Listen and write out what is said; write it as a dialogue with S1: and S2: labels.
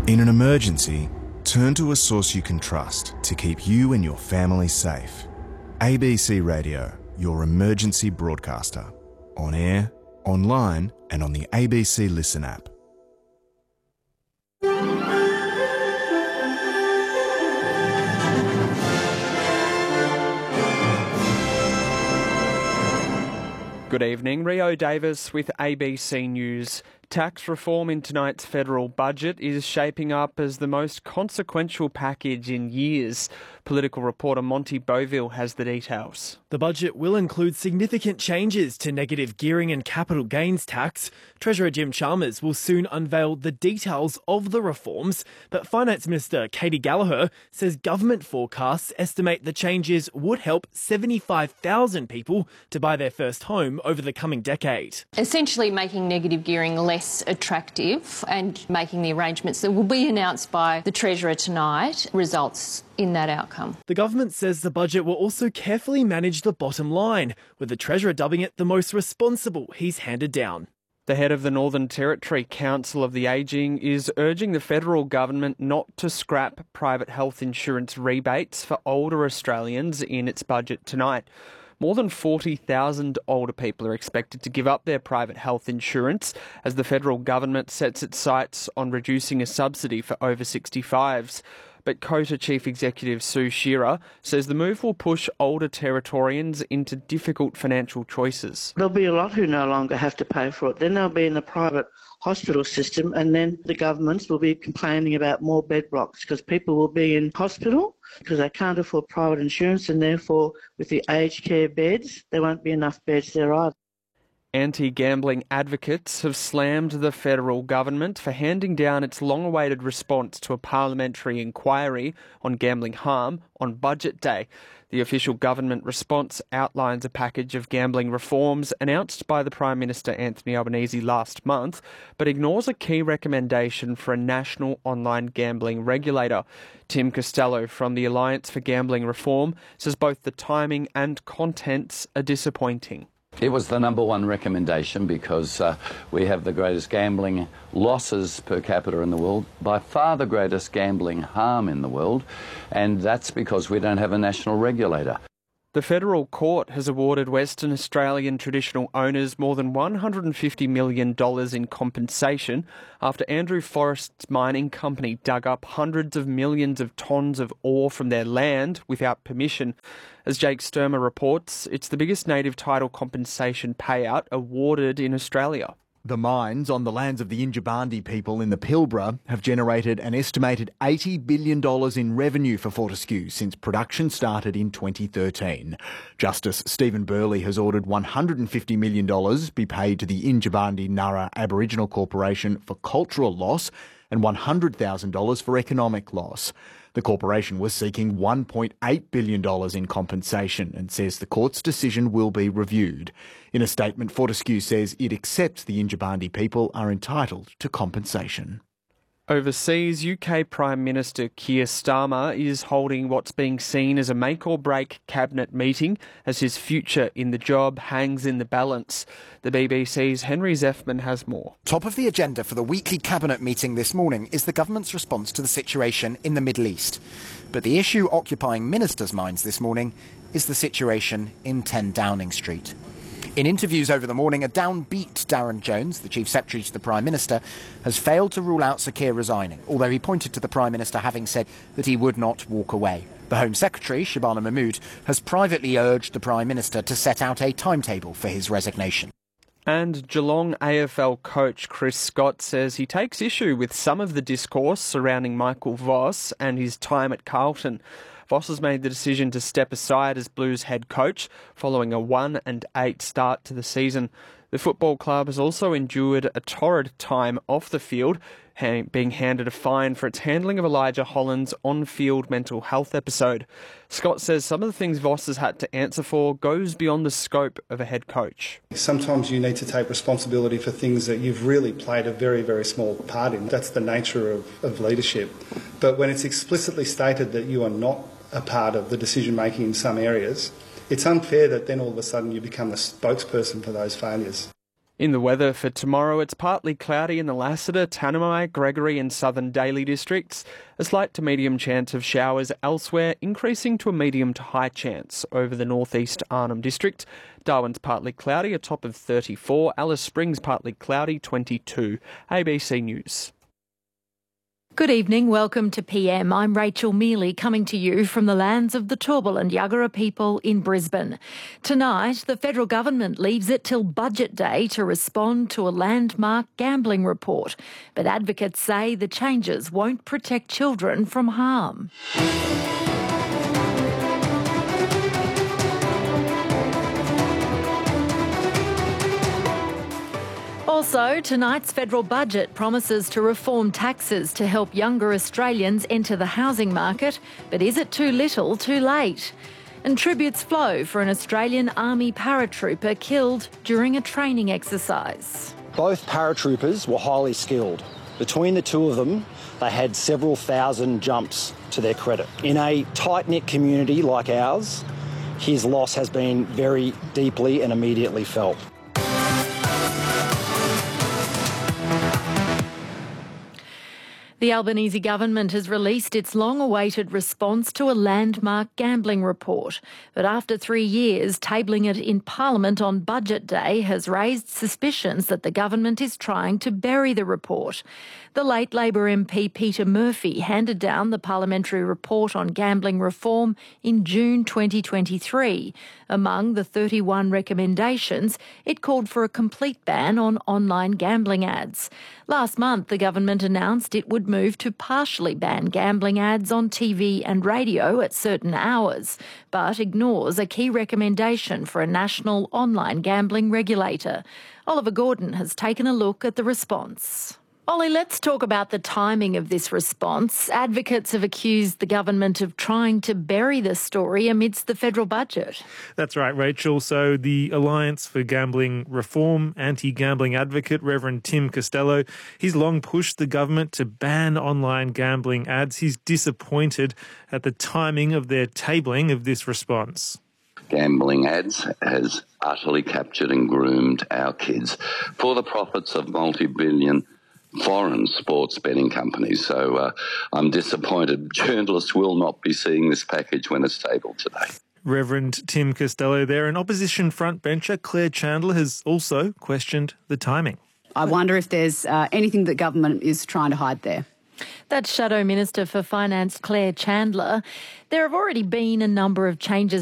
S1: In an emergency, turn to a source you can trust to keep you and your family safe. ABC Radio, your emergency broadcaster. On air, online and on the ABC Listen app.
S2: Good evening, Rio Davis with ABC News. Tax reform in tonight's federal budget is shaping up as the most consequential package in years. Political reporter Monty Beauville has the details.
S3: The budget will include significant changes to negative gearing and capital gains tax. Treasurer Jim Chalmers will soon unveil the details of the reforms, but Finance Minister Katie Gallagher says government forecasts estimate the changes would help 75,000 people to buy their first home over the coming decade.
S4: Essentially making negative gearing less attractive and making the arrangements that will be announced by the Treasurer tonight results in that outcome.
S3: The government says the budget will also carefully manage the bottom line, with the Treasurer dubbing it the most responsible he's handed down.
S2: The head of the Northern Territory Council of the Ageing is urging the federal government not to scrap private health insurance rebates for older Australians in its budget tonight. More than 40,000 older people are expected to give up their private health insurance as the federal government sets its sights on reducing a subsidy for over 65s. But COTA Chief Executive Sue Shearer says the move will push older Territorians into difficult financial choices.
S5: There'll be a lot who no longer have to pay for it. Then they'll be in the private hospital system, and then the governments will be complaining about more bed blocks because people will be in hospital because they can't afford private insurance, and therefore with the aged care beds, there won't be enough beds there either.
S2: Anti-gambling advocates have slammed the federal government for handing down its long-awaited response to a parliamentary inquiry on gambling harm on Budget Day. The official government response outlines a package of gambling reforms announced by the Prime Minister Anthony Albanese last month, but ignores a key recommendation for a national online gambling regulator. Tim Costello from the Alliance for Gambling Reform says both the timing and contents are disappointing.
S6: It was the number one recommendation because we have the greatest gambling losses per capita in the world, by far the greatest gambling harm in the world, and that's because we don't have a national regulator.
S2: The federal court has awarded Western Australian traditional owners more than $150 million in compensation after Andrew Forrest's mining company dug up hundreds of millions of tonnes of ore from their land without permission. As Jake Sturmer reports, it's the biggest native title compensation payout awarded in Australia.
S7: The mines on the lands of the Yindjibarndi people in the Pilbara have generated an estimated $80 billion in revenue for Fortescue since production started in 2013. Justice Stephen Burley has ordered $150 million be paid to the Yindjibarndi Nara Aboriginal Corporation for cultural loss and $100,000 for economic loss. The corporation was seeking $1.8 billion in compensation and says the court's decision will be reviewed. In a statement, Fortescue says it accepts the Yindjibarndi people are entitled to compensation.
S2: Overseas, UK Prime Minister Keir Starmer is holding what's being seen as a make-or-break cabinet meeting as his future in the job hangs in the balance. The BBC's Henry Zeffman has more.
S8: Top of the agenda for the weekly cabinet meeting this morning is the government's response to the situation in the Middle East. But the issue occupying ministers' minds this morning is the situation in 10 Downing Street. In interviews over the morning, a downbeat Darren Jones, the Chief Secretary to the Prime Minister, has failed to rule out Sir Keir resigning, although he pointed to the Prime Minister having said that he would not walk away. The Home Secretary, Shabana Mahmood, has privately urged the Prime Minister to set out a timetable for his resignation.
S2: And Geelong AFL coach Chris Scott says he takes issue with some of the discourse surrounding Michael Voss and his time at Carlton. Voss has made the decision to step aside as Blues head coach following a 1-8 start to the season. The football club has also endured a torrid time off the field, being handed a fine for its handling of Elijah Holland's on-field mental health episode. Scott says some of the things Voss has had to answer for goes beyond the scope of a head coach.
S9: Sometimes you need to take responsibility for things that you've really played a very, very small part in. That's the nature of leadership. But when it's explicitly stated that you are not a part of the decision-making in some areas, it's unfair that then all of a sudden you become the spokesperson for those failures.
S2: In the weather for tomorrow, it's partly cloudy in the Lassiter, Tanami, Gregory and Southern Daly districts. A slight to medium chance of showers elsewhere, increasing to a medium to high chance over the northeast Arnhem district. Darwin's partly cloudy, a top of 34. Alice Springs partly cloudy, 22. ABC News.
S10: Good evening, welcome to PM. I'm Rachel Mealy, coming to you from the lands of the Turrbal and Yagara people in Brisbane. Tonight, the federal government leaves it till budget day to respond to a landmark gambling report. But advocates say the changes won't protect children from harm. Also, tonight's federal budget promises to reform taxes to help younger Australians enter the housing market. But is it too little, too late? And tributes flow for an Australian Army paratrooper killed during a training exercise.
S11: Both paratroopers were highly skilled. Between the two of them, they had several thousand jumps to their credit. In a tight-knit community like ours, his loss has been very deeply and immediately felt.
S10: The Albanese government has released its long-awaited response to a landmark gambling report. But after 3 years, tabling it in Parliament on Budget Day has raised suspicions that the government is trying to bury the report. The late Labor MP Peter Murphy handed down the parliamentary report on gambling reform in June 2023. Among the 31 recommendations, it called for a complete ban on online gambling ads. Last month, the government announced it would move to partially ban gambling ads on TV and radio at certain hours, but ignores a key recommendation for a national online gambling regulator. Oliver Gordon has taken a look at the response. Ollie, let's talk about the timing of this response. Advocates have accused the government of trying to bury the story amidst the federal budget.
S12: That's right, Rachel. So the Alliance for Gambling Reform anti-gambling advocate, Reverend Tim Costello, he's long pushed the government to ban online gambling ads. He's disappointed at the timing of their tabling of this response.
S6: Gambling ads has utterly captured and groomed our kids for the profits of multi-billion foreign sports betting companies. So I'm disappointed. Journalists will not be seeing this package when it's tabled today.
S12: Reverend Tim Costello there. An opposition frontbencher, Claire Chandler, has also questioned the timing.
S13: I wonder if there's anything that government is trying to hide there.
S10: That's Shadow Minister for Finance Claire Chandler. There have already been a number of changes